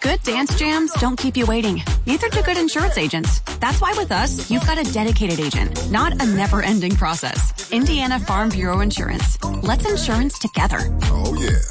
Good dance jams don't keep you waiting. Neither do good insurance agents. That's why with us, you've got a dedicated agent, not a never-ending process. Indiana Farm Bureau Insurance. Let's insurance together. Oh, yeah.